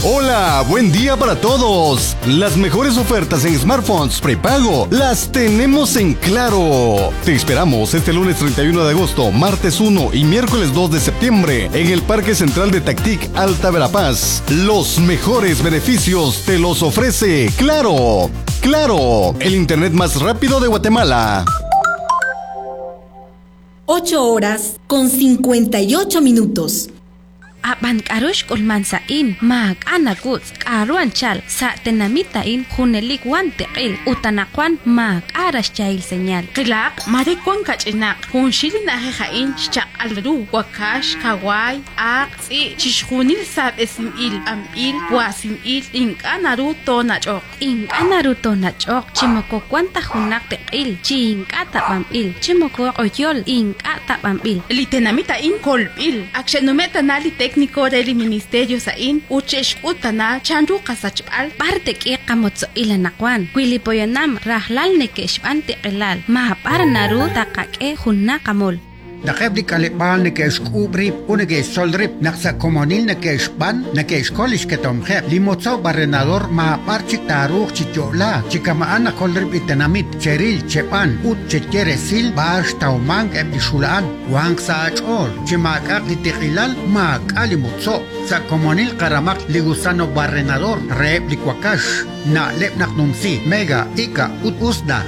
Hola, buen día para todos. Las mejores ofertas en smartphones prepago las tenemos en Claro. Te esperamos este lunes 31 de agosto, martes 1 y miércoles 2 de septiembre en el Parque Central de Tactic, Alta Verapaz. Los mejores beneficios te los ofrece Claro. Claro, el internet más rápido de Guatemala. 8:58. Aban karush kulmansa in mag anagut karuan chal sa tenamita in hunelik wante il utanakwan mag arash chail señal qilaq marikwan kachina hun shilin aheja in chaq alru wakash kawai aqsi chishkhunil sab esim il am il wasim il inkanaru tonachok chimoko kwanta hunak teqil chinkata bam il chimoko oyol inkata bam il litenamita in kolbil akshenumeta nali técnico del ministerio sain uchesh utana chandu qasachbal parte ki qamotso ilanaqwan kwilipoyanam rahlal nekesh ante qilal ma parnaru taqaqe hunna qamol Nakebli kalipal na kesh kubri, unage solrip, naksa komonil na kesh ban, na kesh kolish ketomhe, limotso barrenador ma parchik taruch chichola, chikamaan na kolrip itanamit, cheril, chepan, ut checheresil, bash taumang ebishulaan, wang sa achol, chimakak litikilal, mag alimotso, sa komonil karamak ligusano barrenador, rep likwakash, na lepnak numsi, mega, ika, ut usda.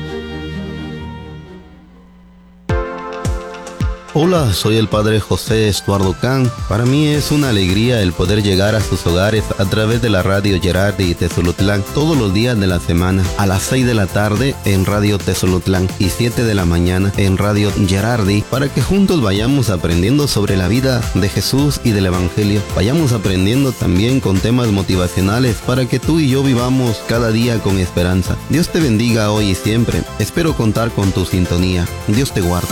Hola, soy el padre José Estuardo Can. Para mí es una alegría el poder llegar a sus hogares a través de la radio Gerardi Tezolutlán todos los días de la semana, a las 6 de la tarde en Radio Tezolutlán y 7 de la mañana en Radio Gerardi, para que juntos vayamos aprendiendo sobre la vida de Jesús y del Evangelio. Vayamos aprendiendo también con temas motivacionales para que tú y yo vivamos cada día con esperanza. Dios te bendiga hoy y siempre. Espero contar con tu sintonía. Dios te guarde.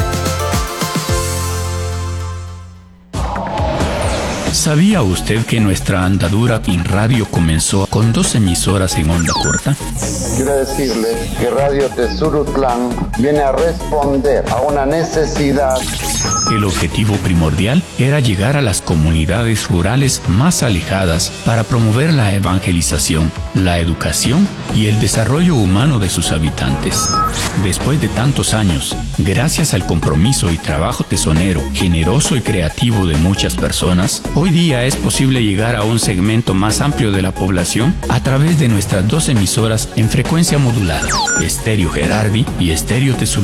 ¿Sabía usted que nuestra andadura en radio comenzó con 2 emisoras en onda corta? Quiero decirle que Radio Tezolutlán viene a responder a una necesidad. El objetivo primordial era llegar a las comunidades rurales más alejadas para promover la evangelización, la educación y el desarrollo humano de sus habitantes. Después de tantos años, gracias al compromiso y trabajo tesonero, generoso y creativo de muchas personas, hoy día es posible llegar a un segmento más amplio de la población a través de nuestras 2 emisoras en frecuencia modulada, Estéreo Gerardi y Estéreo Tezulutlán.